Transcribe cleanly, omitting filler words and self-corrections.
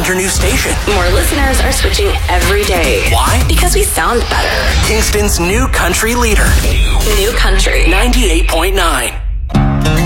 your new station. More listeners are switching every day. Why? Because we sound better. Kingston's new country leader. New Country 98.9.